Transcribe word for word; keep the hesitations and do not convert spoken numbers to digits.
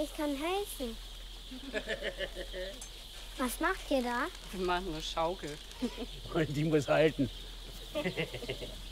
Ich kann helfen. Was macht ihr da? Wir machen eine Schaukel. Und die muss halten.